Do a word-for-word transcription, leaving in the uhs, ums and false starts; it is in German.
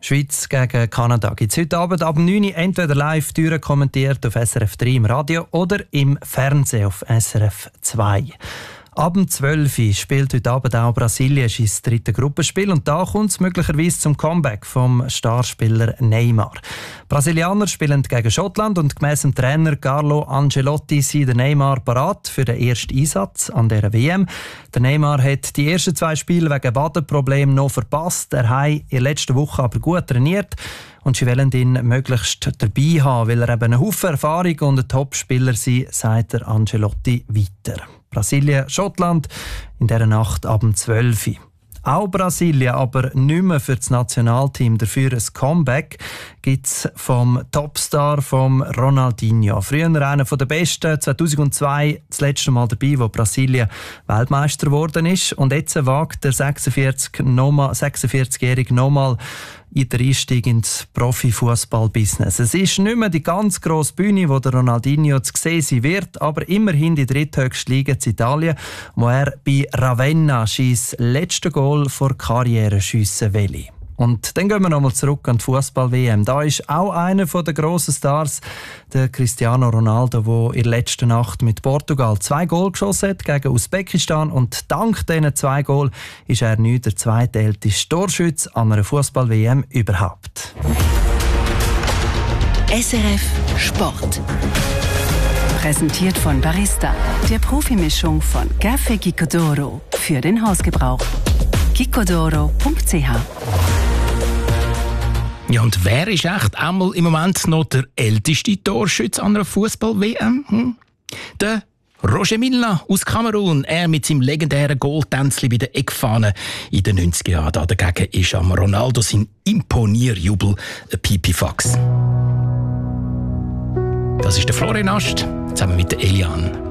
Schweiz gegen Kanada gibt es heute Abend ab neun Uhr entweder live Türen kommentiert auf S R F drei im Radio oder im Fernsehen auf S R F zwei. Ab zwölf Uhr spielt heute Abend auch Brasilien sein drittes Gruppenspiel und da kommt es möglicherweise zum Comeback vom Starspieler Neymar. Brasilianer spielen gegen Schottland und gemäss dem Trainer Carlo Ancelotti sei der Neymar parat für den ersten Einsatz an dieser W M. Der Neymar hat die ersten zwei Spiele wegen Wadenproblemen noch verpasst. Er hat in der letzten Woche aber gut trainiert und sie wollen ihn möglichst dabei haben, weil er eben einen Haufen Erfahrung und ein Topspieler sei, sagt der Ancelotti weiter. Brasilien, Schottland in dieser Nacht ab zwölf Uhr. Auch Brasilien, aber nicht mehr für das Nationalteam. Dafür ein Comeback gibt es vom Topstar vom Ronaldinho. Früher einer der Besten, zweitausendzwei das letzte Mal dabei, wo Brasilien Weltmeister geworden ist. Und jetzt wagt der sechsundvierzig-Jährige nochmal in den Einstieg ins Profifußball-Business. Es ist nicht mehr die ganz grosse Bühne, wo der Ronaldinho zu sehen sein wird, aber immerhin die dritthöchste Liga in Italien, wo er bei Ravenna sein letztes Goal vor Karriere schiessen will. Und dann gehen wir nochmal zurück an die Fußball-W M. Da ist auch einer der grossen Stars, der Cristiano Ronaldo, der in der letzten Nacht mit Portugal zwei Goal geschossen hat gegen Usbekistan. Und dank diesen zwei Goal ist er nicht der zweitälteste Torschütze an einer Fußball-W M überhaupt. S R F Sport. Präsentiert von Barista, der Profimischung von Café Gicodoro für den Hausgebrauch. gicodoro punkt c h. Ja, und wer ist echt einmal im Moment noch der älteste Torschütze an einer Fußball-W M? Hm? Der Roger Milla aus Kamerun. Er mit seinem legendären Goaltänzchen bei der Eckfahne in den neunziger Jahren. Dagegen ist am Ronaldo sein Imponierjubel ein Pipifax. Das ist der Florian Ast, zusammen mit der Eliane.